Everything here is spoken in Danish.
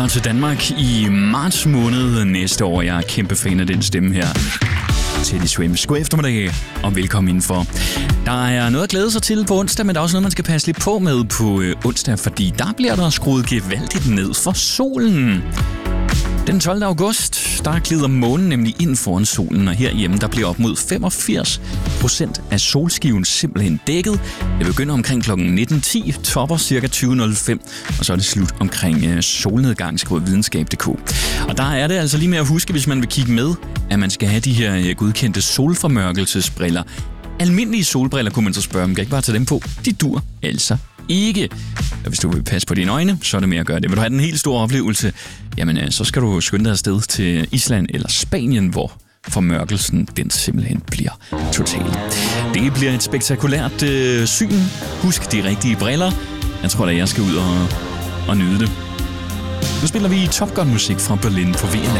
her til Danmark i marts måned næste år. Jeg er kæmpe fan af den stemme her. Teddy Swims. God eftermiddag og velkommen indenfor. Der er noget at glæde sig til på onsdag, men der er også noget, man skal passe lidt på med på onsdag, fordi der bliver der skruet gevaldigt ned for solen. Den 12. august, der glider månen nemlig ind foran solen, og herhjemme, der bliver op mod 85% af solskiven simpelthen dækket. Det begynder omkring kl. 19.10, topper ca. 20.05, og så er det slut omkring solnedgang, skriver videnskab.dk. Og der er det altså lige med at huske, hvis man vil kigge med, at man skal have de her godkendte solformørkelsesbriller. Almindelige solbriller kunne man så spørge, man kan ikke bare tage dem på. De dur altså ikke. Og hvis du vil passe på dine øjne, så er det med at gøre det. Vil du have den helt store oplevelse, jamen så skal du skynde dig afsted til Island eller Spanien, hvor formørkelsen den simpelthen bliver total. Det bliver et spektakulært syn. Husk de rigtige briller. Jeg tror da, jeg skal ud og nyde det. Nu spiller vi Top Gun musik fra Berlin på VLA.